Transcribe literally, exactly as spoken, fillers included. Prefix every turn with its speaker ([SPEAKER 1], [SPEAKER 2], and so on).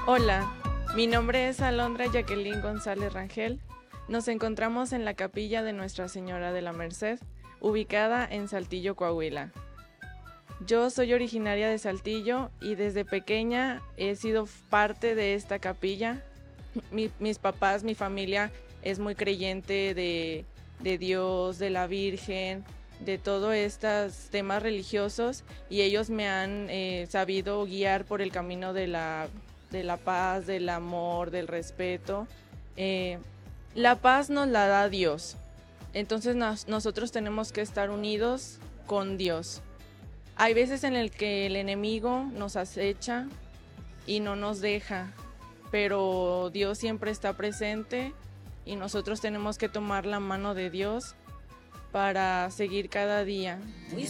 [SPEAKER 1] Hola, mi nombre es Alondra Jacqueline González Rangel. Nos encontramos en la capilla de Nuestra Señora de la Merced, ubicada en Saltillo, Coahuila. Yo soy originaria de Saltillo y desde pequeña he sido parte de esta capilla. Mi- mis papás, mi familia es muy creyente de, de Dios, de la Virgen, de todos estos temas religiosos, y ellos me han eh, sabido guiar por el camino de la, de la paz, del amor, del respeto. Eh, la paz nos la da Dios, entonces nos- nosotros tenemos que estar unidos con Dios. Hay veces en el que el enemigo nos acecha y no nos deja, pero Dios siempre está presente y nosotros tenemos que tomar la mano de Dios para seguir cada día.